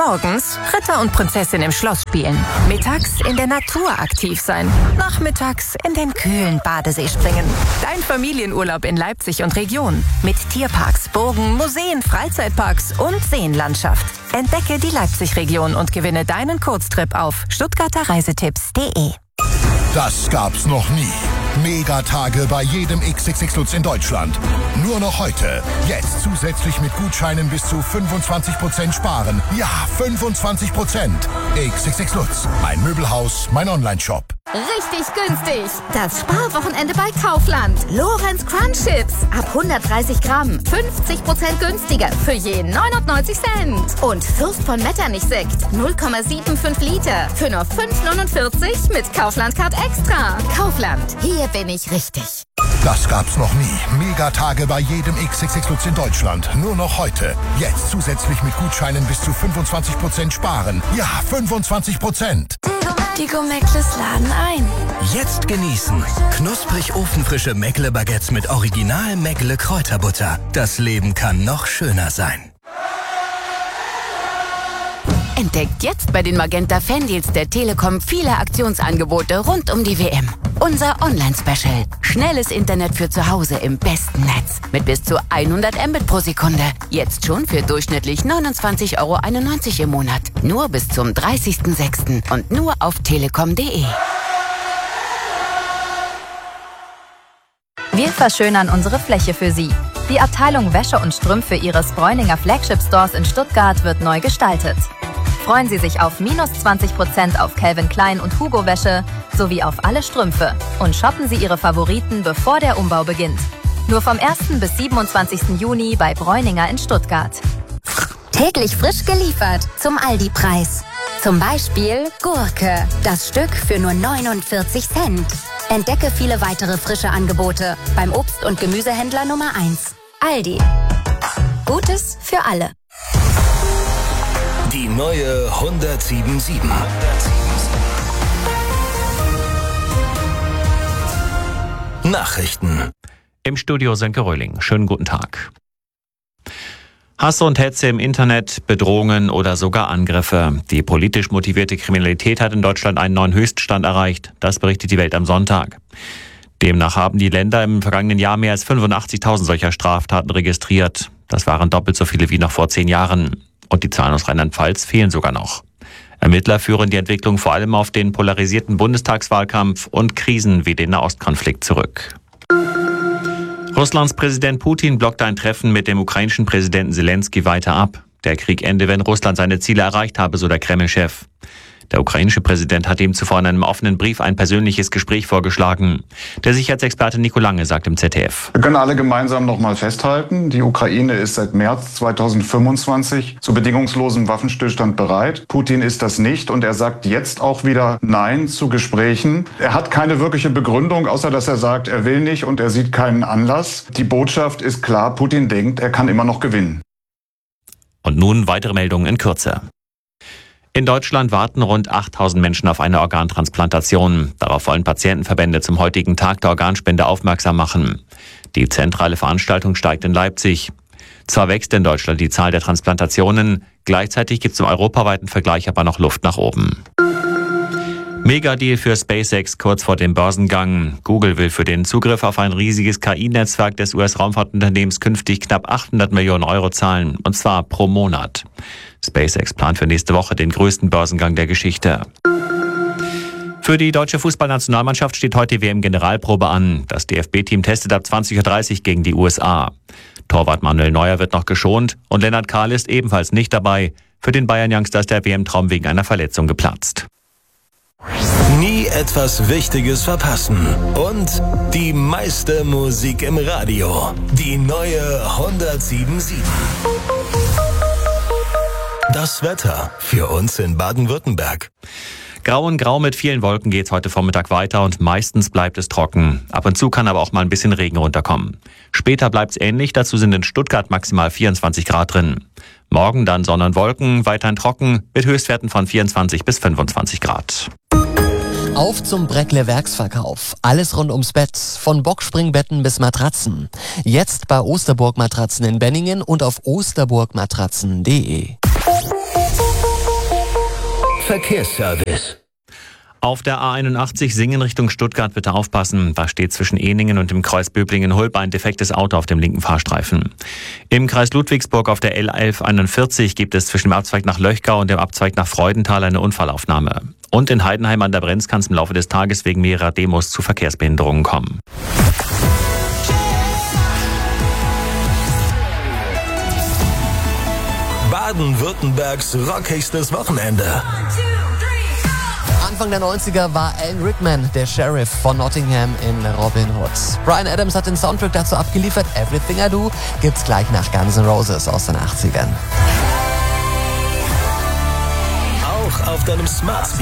Morgens Ritter und Prinzessin im Schloss spielen. Mittags in der Natur aktiv sein. Nachmittags in den kühlen Badesee springen. Dein Familienurlaub in Leipzig und Region. Mit Tierparks, Burgen, Museen, Freizeitparks und Seenlandschaft. Entdecke die Leipzig-Region und gewinne deinen Kurztrip auf stuttgarterreisetipps.de. Das gab's noch nie. Megatage bei jedem XXX Lutz in Deutschland. Nur noch heute. Jetzt zusätzlich mit Gutscheinen bis zu 25% sparen. Ja, 25%. XXX Lutz. Mein Möbelhaus, mein Onlineshop. Richtig günstig. Das Sparwochenende bei Kaufland. Lorenz Crunch Chips. Ab 130 Gramm. 50% günstiger. Für je 99 Cent. Und Fürst von Metternich Sekt. 0,75 Liter. Für nur 5,49 mit Kaufland Card Extra. Kaufland. Hier bin ich richtig. Das gab's noch nie. Megatage bei jedem XXX Lutz in Deutschland. Nur noch heute. Jetzt zusätzlich mit Gutscheinen bis zu 25% sparen. Ja, 25%. Die Go-Meckles laden ein. Jetzt genießen. Knusprig ofenfrische Meckle-Baguettes mit Original Meckle Kräuterbutter. Das Leben kann noch schöner sein. Entdeckt jetzt bei den Magenta Fan-Deals der Telekom viele Aktionsangebote rund um die WM. Unser Online-Special. Schnelles Internet für zu Hause im besten Netz. Mit bis zu 100 Mbit pro Sekunde. Jetzt schon für durchschnittlich 29,91 € im Monat. Nur bis zum 30.06. und nur auf telekom.de. Wir verschönern unsere Fläche für Sie. Die Abteilung Wäsche und Strümpfe Ihres Bräuninger Flagship Stores in Stuttgart wird neu gestaltet. Freuen Sie sich auf -20% auf Calvin Klein und Hugo Wäsche sowie auf alle Strümpfe und shoppen Sie Ihre Favoriten, bevor der Umbau beginnt. Nur vom 1. bis 27. Juni bei Bräuninger in Stuttgart. Täglich frisch geliefert zum Aldi-Preis. Zum Beispiel Gurke. Das Stück für nur 49 Cent. Entdecke viele weitere frische Angebote beim Obst- und Gemüsehändler Nummer 1. Aldi. Gutes für alle. Die neue 107.7. Nachrichten. Im Studio Sönke Röhling. Schönen guten Tag. Hass und Hetze im Internet, Bedrohungen oder sogar Angriffe. Die politisch motivierte Kriminalität hat in Deutschland einen neuen Höchststand erreicht. Das berichtet die Welt am Sonntag. Demnach haben die Länder im vergangenen Jahr mehr als 85.000 solcher Straftaten registriert. Das waren doppelt so viele wie noch vor 10 Jahren. Und die Zahlen aus Rheinland-Pfalz fehlen sogar noch. Ermittler führen die Entwicklung vor allem auf den polarisierten Bundestagswahlkampf und Krisen wie den Nahostkonflikt zurück. Russlands Präsident Putin blockte ein Treffen mit dem ukrainischen Präsidenten Zelensky weiter ab. Der Krieg ende, wenn Russland seine Ziele erreicht habe, so der Kreml-Chef. Der ukrainische Präsident hat ihm zuvor in einem offenen Brief ein persönliches Gespräch vorgeschlagen. Der Sicherheitsexperte Nico Lange sagt im ZDF: Wir können alle gemeinsam noch mal festhalten, die Ukraine ist seit März 2025 zu bedingungslosem Waffenstillstand bereit. Putin ist das nicht und er sagt jetzt auch wieder Nein zu Gesprächen. Er hat keine wirkliche Begründung, außer dass er sagt, er will nicht und er sieht keinen Anlass. Die Botschaft ist klar, Putin denkt, er kann immer noch gewinnen. Und nun weitere Meldungen in Kürze. In Deutschland warten rund 8.000 Menschen auf eine Organtransplantation. Darauf wollen Patientenverbände zum heutigen Tag der Organspende aufmerksam machen. Die zentrale Veranstaltung steigt in Leipzig. Zwar wächst in Deutschland die Zahl der Transplantationen, gleichzeitig gibt es im europaweiten Vergleich aber noch Luft nach oben. Megadeal für SpaceX kurz vor dem Börsengang. Google will für den Zugriff auf ein riesiges KI-Netzwerk des US-Raumfahrtunternehmens künftig knapp 800 Millionen € zahlen, und zwar pro Monat. SpaceX plant für nächste Woche den größten Börsengang der Geschichte. Für die deutsche Fußballnationalmannschaft steht heute die WM-Generalprobe an. Das DFB-Team testet ab 20.30 Uhr gegen die USA. Torwart Manuel Neuer wird noch geschont und Lennart Kahl ist ebenfalls nicht dabei. Für den Bayern-Youngster ist der WM-Traum wegen einer Verletzung geplatzt. Nie etwas Wichtiges verpassen. Und die meiste Musik im Radio. Die neue 107.7. Das Wetter für uns in Baden-Württemberg. Grau in Grau mit vielen Wolken geht's heute Vormittag weiter und meistens bleibt es trocken. Ab und zu kann aber auch mal ein bisschen Regen runterkommen. Später bleibt's ähnlich, dazu sind in Stuttgart maximal 24 Grad drin. Morgen dann Sonne und Wolken, weiterhin trocken mit Höchstwerten von 24 bis 25 Grad. Auf zum Breckle Werksverkauf. Alles rund ums Bett. Von Boxspringbetten bis Matratzen. Jetzt bei Osterburg Matratzen in Benningen und auf osterburgmatratzen.de. Verkehrsservice. Auf der A81 Singen Richtung Stuttgart bitte aufpassen. Da steht zwischen Ehningen und dem Kreuz Böblingen-Hulb ein defektes Auto auf dem linken Fahrstreifen. Im Kreis Ludwigsburg auf der L1141 gibt es zwischen dem Abzweig nach Löchgau und dem Abzweig nach Freudenthal eine Unfallaufnahme. Und in Heidenheim an der Brenz kann es im Laufe des Tages wegen mehrerer Demos zu Verkehrsbehinderungen kommen. Baden-Württembergs rockigstes Wochenende. Anfang der 90er war Alan Rickman der Sheriff von Nottingham in Robin Hood. Bryan Adams hat den Soundtrack dazu abgeliefert. Everything I Do gibt's gleich nach Guns N' Roses aus den 80ern. Auch auf deinem Smart